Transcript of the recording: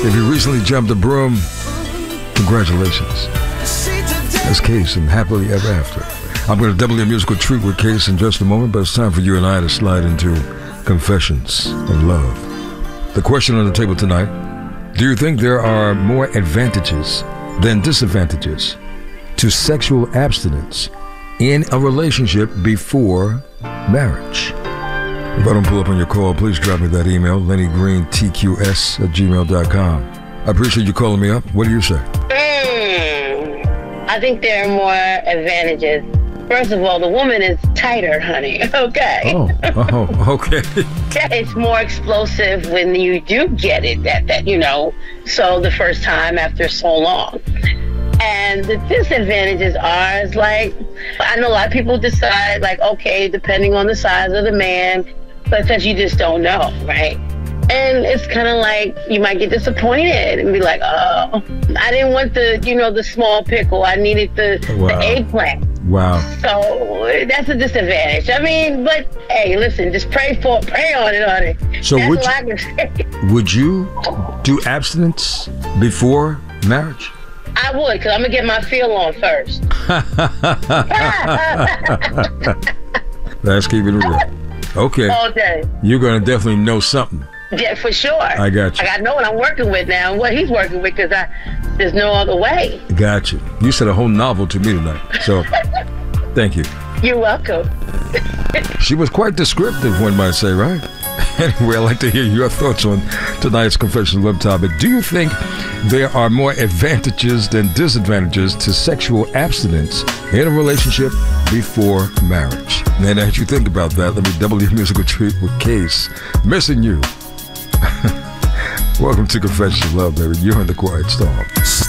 If you recently jumped a broom, congratulations. That's Case and Happily Ever After. I'm going to double your musical treat with Case in just a moment, but it's time for you and I to slide into Confessions of Love. The question on the table tonight: do you think there are more advantages than disadvantages to sexual abstinence in a relationship before marriage? If I don't pull up on your call, please drop me that email, LennyGreenTQS@gmail.com. I appreciate you calling me up. What do you say? I think there are more advantages. First of all, the woman is tighter, honey. Okay. Oh, okay. It's more explosive when you do get it, so the first time after so long. And the disadvantages are, is like, I know a lot of people decide, like, okay, depending on the size of the man, because you just don't know, right? And it's kind of like you might get disappointed and be like, oh, I didn't want the small pickle. I needed the eggplant. Wow. So that's a disadvantage. I mean, but hey, listen, just pray on it, honey. So that's all I can say. Would you do abstinence before marriage? I would, because I'm going to get my feel on first. Let's keep it real. Okay. All day. You're going to definitely know something. Yeah, for sure. I got you. I got to know what I'm working with now and what he's working with, because there's no other way. Got you. You said a whole novel to me tonight. So, thank you. You're welcome. She was quite descriptive, one might say, right? Anyway, I'd like to hear your thoughts on tonight's Confessions of Love topic. Do you think there are more advantages than disadvantages to sexual abstinence in a relationship before marriage? And as you think about that, let me double your musical treat with Case. Missing You. Welcome to Confessions of Love, baby. You're in the Quiet Storm.